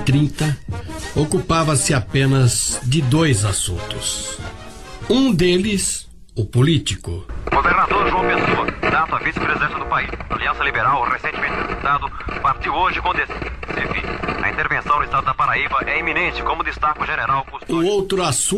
30 ocupava-se apenas de dois assuntos. Um deles, o político. Governador João Pessoa, candidato a vice-presidente do país. Aliança Liberal, recentemente apresentado, partiu hoje com a intervenção no estado da Paraíba é iminente, como destaca o general Custódio. O outro assunto